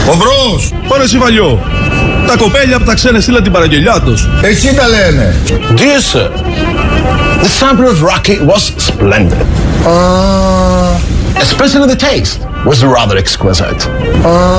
Ο Μπρος! Πάρε εσύ Βαλιό. Τα κοπέλια από τα ξένα στείλαν την παραγγελιά τους. Έτσι τα λένε. Dear sir, the sample of Rocky was splendid. Especially the taste was rather exquisite.